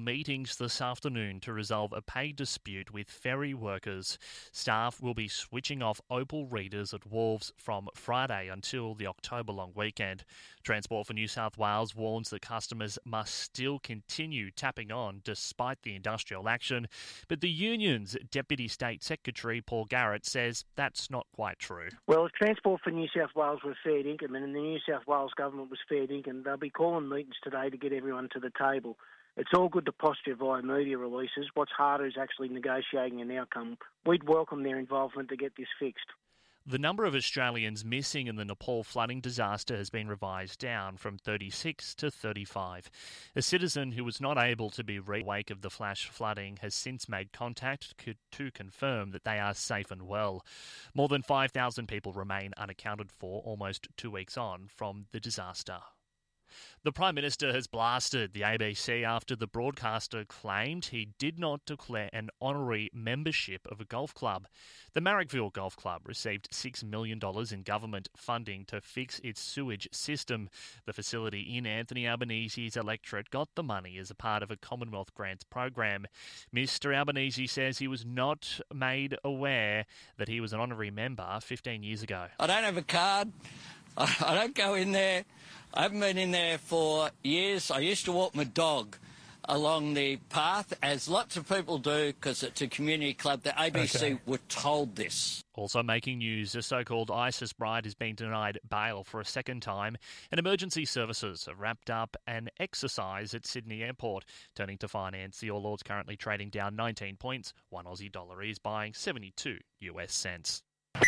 meetings this afternoon to resolve a pay dispute with ferry workers. Staff will be switching off Opal readers at wharves from Friday until the October long weekend. Transport for New South Wales warns that customers must still continue tapping on despite the industrial action, but the union's Deputy State Secretary Paul Garrett says that's not quite true. Well, if Transport for New South Wales were fair dinkum and the New South Wales government was fair dinkum, they'll be calling meetings today to get everyone to the table. It's all good to posture via media releases. What's harder is actually negotiating an outcome. We'd welcome their involvement to get this fixed. The number of Australians missing in the Nepal flooding disaster has been revised down from 36 to 35. A citizen who was not able to be reached in the wake of the flash flooding has since made contact to confirm that they are safe and well. More than 5,000 people remain unaccounted for almost 2 weeks on from the disaster. The Prime Minister has blasted the ABC after the broadcaster claimed he did not declare an honorary membership of a golf club. The Marrickville Golf Club received $6 million in government funding to fix its sewage system. The facility in Anthony Albanese's electorate got the money as a part of a Commonwealth grants program. Mr Albanese says he was not made aware that he was an honorary member 15 years ago. I don't have a card. I don't go in there. I haven't been in there for years. I used to walk my dog along the path, as lots of people do, because it's a community club. The ABC were told this. Also making news, a so-called ISIS bride has been denied bail for a second time, and emergency services have wrapped up an exercise at Sydney Airport. Turning to finance, the All Ords currently trading down 19 points. One Aussie dollar is buying 72 US cents.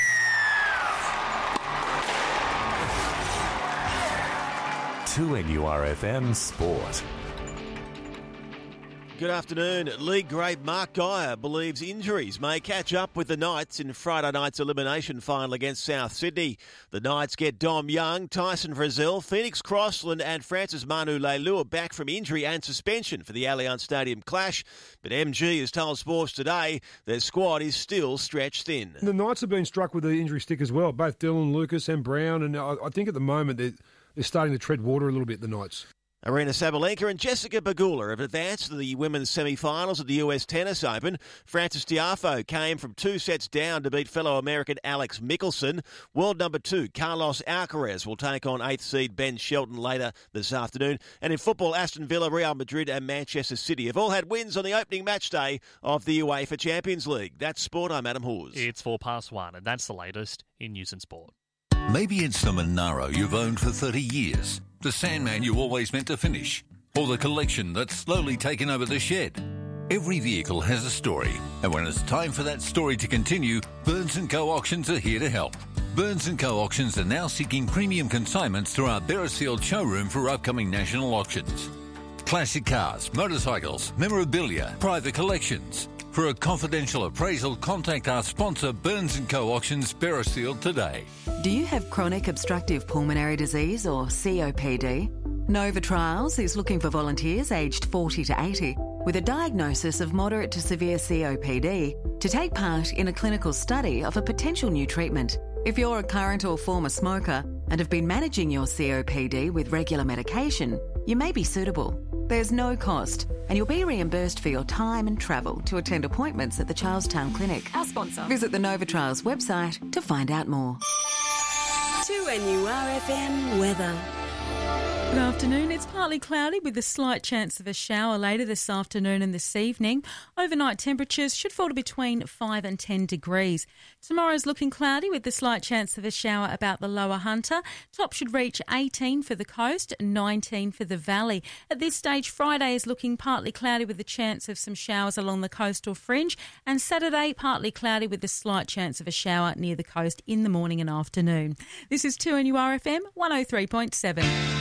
2NURFM Sport. Good afternoon. League great Mark Geyer believes injuries may catch up with the Knights in Friday night's elimination final against South Sydney. The Knights get Dom Young, Tyson Frizzell, Phoenix Crossland and Francis Manu Leilua back from injury and suspension for the Allianz Stadium clash. But MG has told Sports Today their squad is still stretched thin. The Knights have been struck with the injury stick as well, both Dylan, Lucas and Brown, and I think at the moment they're starting to tread water a little bit, the Knights. Arena Sabalenka and Jessica Pegula have advanced to the women's semi-finals at the US Tennis Open. Frances Tiafoe came from 2 sets down to beat fellow American Alex Mickelson. World number 2, Carlos Alcaraz, will take on 8th seed Ben Shelton later this afternoon. And in football, Aston Villa, Real Madrid and Manchester City have all had wins on the opening match day of the UEFA Champions League. That's sport. I'm Adam Hawes. It's 1:04, and that's the latest in news and sport. Maybe it's the Monaro you've owned for 30 years, the Sandman you always meant to finish, or the collection that's slowly taken over the shed. Every vehicle has a story, and when it's time for that story to continue, Burns & Co. Auctions are here to help. Burns & Co. Auctions are now seeking premium consignments through our Beresfield showroom for upcoming national auctions. Classic cars, motorcycles, memorabilia, private collections. For a confidential appraisal, contact our sponsor Burns & Co. Auctions, Beresfield today. Do you have chronic obstructive pulmonary disease or COPD? Nova Trials is looking for volunteers aged 40 to 80 with a diagnosis of moderate to severe COPD to take part in a clinical study of a potential new treatment. If you're a current or former smoker and have been managing your COPD with regular medication, you may be suitable. There's no cost, and you'll be reimbursed for your time and travel to attend appointments at the Charlestown Clinic. Our sponsor. Visit the Nova Trials website to find out more. 2NURFM weather. Good afternoon. It's partly cloudy with a slight chance of a shower later this afternoon and this evening. Overnight temperatures should fall to between 5 and 10 degrees. Tomorrow's looking cloudy with the slight chance of a shower about the lower Hunter. Top should reach 18 for the coast, 19 for the valley. At this stage, Friday is looking partly cloudy with the chance of some showers along the coastal fringe, and Saturday partly cloudy with the slight chance of a shower near the coast in the morning and afternoon. This is 2NURFM 103.7.